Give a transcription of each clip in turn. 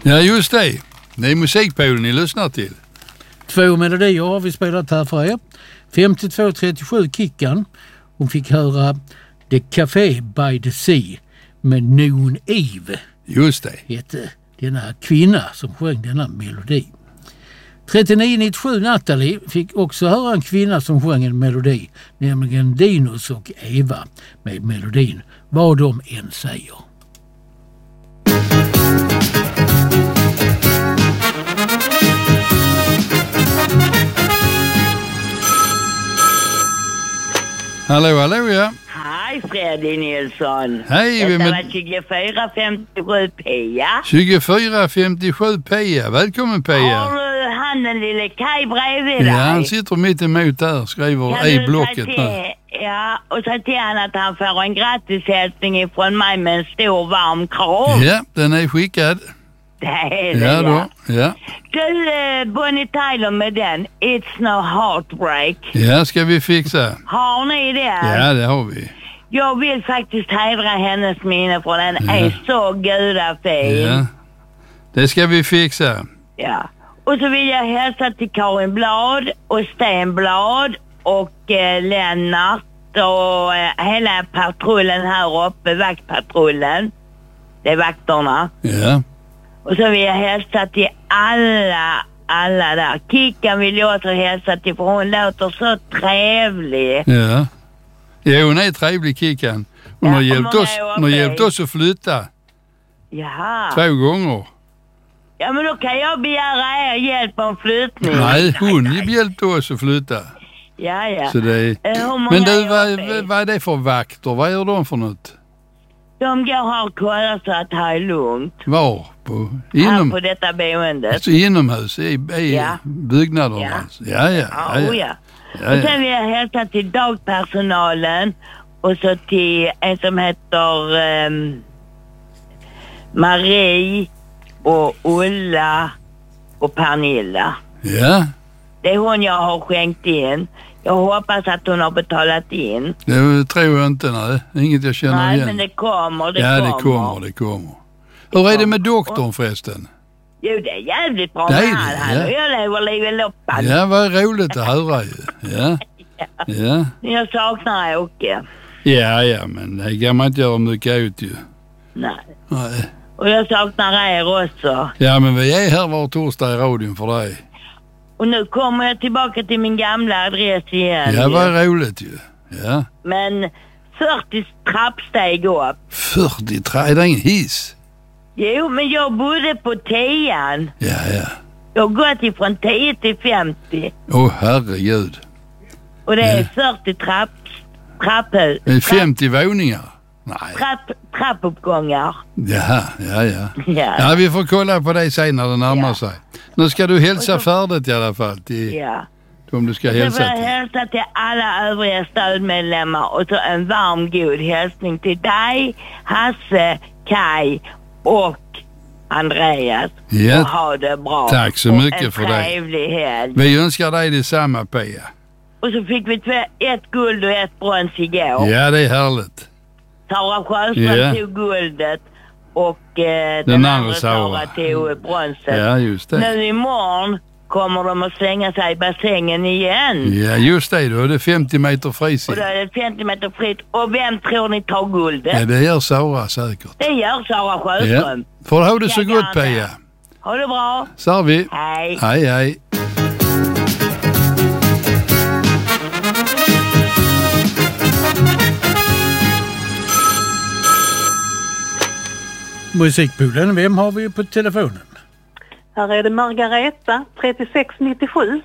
Ja, just det. Det är musikpolen ni lyssnar till. 2 melodier har vi spelat här för er. 5237 Kickan. Hon fick höra The Café by the Sea med Noon Eve. Just det. Hette denna kvinna som sjöng denna melodi. 3997 Natalie fick också höra en kvinna som sjöng en melodi, nämligen Dinos och Eva med melodin Vad de än säger. Hallå, hallå, ja. Hej Freddy Nilsson. Hej, det var 2457 Pia. 2457 Pia. Välkommen Pia. Har du han den lille Kaj bredvid dig? Ja, han sitter mitt emot där, skriver i blocket nu. Ja, och så till han att han får en grattishälsning ifrån mig med en stor varm kram. Ja, den är skickad. Det är det, ja. Då. Ja. Du, Bonnie Tyler med den, It's No Heartbreak. Ja, ska vi fixa. Har ni det? Ja, det har vi. Jag vill faktiskt hedra hennes minne för den är så gudafin. Ja, det ska vi fixa. Ja, och så vill jag hälsa till Karin Blad och Sten Blad och Lennart och hela patrullen här uppe, vaktpatrullen. Det är vakterna. Ja. Och så vill jag hälsa till alla där. Kickan vill jag också hälsa till för hon låter så trevlig. Ja. Ja, hon är trevlig Kickan. Hon har hjälpt oss att flytta. Jaha. 2 gånger. Ja, men då kan jag begära er hjälp om flyttning. Nej, hon hjälpte oss att flytta. Ja. Så det är... Men du, vad är det för vakter? Vad gör de för något? De går här och kollar så att det här är lugnt. Var? Här på detta boendet. Alltså inomhus i byggnaderna. Ja. Alltså. Ja. Och sen vill jag hälsa till dagpersonalen och så till en som heter Marie och Ulla och Pernilla. Ja. Det är hon jag har skänkt in. Jag hoppas att hon har betalat in. Det tror jag inte, nej. Inget jag känner igen. Nej, men det kommer. Det kommer. Hur är det med doktorn förresten? Jo, det är jävligt bra med han. Jag lever livet loppan. Ja, vad roligt att höra ju. Ja. Jag saknar Åke. Ja, men det kan man inte göra mycket ut ju. Nej. Och jag saknar er också. Ja, men vi är här var torsdag i radion för dig. Och nu kommer jag tillbaka till min gamla adress igen. Ja, vad roligt ju. Ja. Men 40 trappsteg upp. 40 trappsteg? Är det ingen hiss? Jo, men jag bodde på 10. Ja. Jag har gått ifrån 10 till 50. Herregud. Och det är 40 trapphus. Det är 50 våningar? Nej. Trappuppgångar. Ja. Ja, vi får kolla på det sen när det närmar sig. Nu ska du hälsa färdigt i alla fall till om du ska hälsa till. Jag vill hälsa till alla övriga stödmedlemmar och så en varm god hälsning till dig, Hasse, Kai och Andreas. Ja. Och ha det bra. Tack så mycket för det. En trevlig helg. Vi önskar dig detsamma, Pia. Och så fick vi 1 guld och 1 brons igår. Ja, det är härligt. Sara Sjöström tog guldet och den andra Sara tog bronset. Ja, just det. Nu imorgon kommer de att slänga sig i bassängen igen. Ja, just det. Då är det 50 meter frisim. Och då är det 50 meter fritt. Och vem tror ni tar guldet? Ja, det gör Sara säkert. Det gör Sara Sjöström. Ja. Får du ha det så gott, Pia. Ha det bra. Så vi. Hej. Hej. Musikpolen, vem har vi på telefonen? Här är det Margareta, 3697.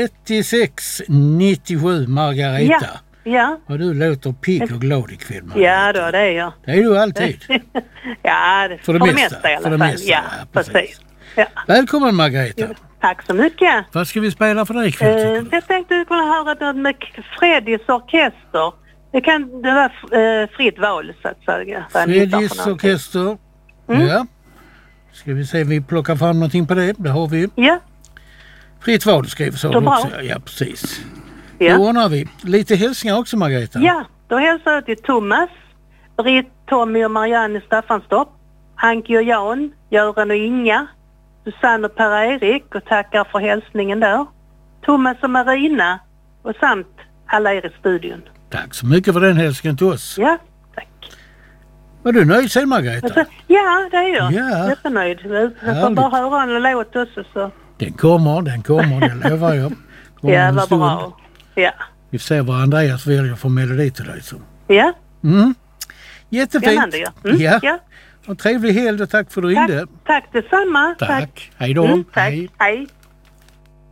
3697, Margareta. Ja. Och du låter pigg och glad ikväll, Margareta. Ja, då, det är jag. Det är du alltid. Ja, för det mesta i alla fall. Ja, precis. Ja. Välkommen, Margareta. Tack så mycket. Vad ska vi spela för dig ikväll? Jag tänkte kunna höra något med Freddys orkester. Det vara fritt val, så att säga. Freddys orkester. Ja. Ska vi se om vi plockar fram någonting på det. Det har vi. Ja. Fritt val skriver så också. Ja, precis. Ja. Då ordnar vi. Lite hälsningar också, Margareta. Ja, då hälsar jag till Thomas, Britt, Tommy och Marianne i Staffanstorp, Anki och Jan, Göran och Inga, Susanne och Per-Erik och tackar för hälsningen där. Thomas och Marina och samt alla er i studion. Tack så mycket för den hälsningen till oss. Ja, tack. Var du nöjd sen, Margareta? Alltså, ja, det är jag. Ja. Jättenöjd. Jag får bara höra en låt också så. Den kommer, det lovar jag. Ja, vad bra. Ja. Vi får se vad Andreas väljer för melodi till dig. Så. Ja. Mm. Jättefint. Spännande, ja. Ja. Och trevlig helg och tack för att du ringde. Tack detsamma. Tack. Hej då. Tack. Hej.